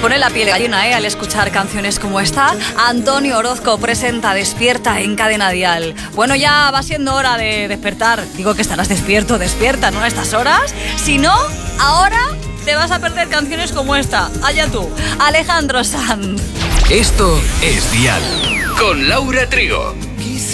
pone la piel de gallina, al escuchar canciones como esta. Antonio Orozco presenta Despierta en Cadena Dial. Bueno, ya va siendo hora de despertar. Digo que estarás despierta, ¿no? A estas horas. Si no, ahora te vas a perder canciones como esta. Allá tú, Alejandro Sanz. Esto es Dial con Laura Trigo.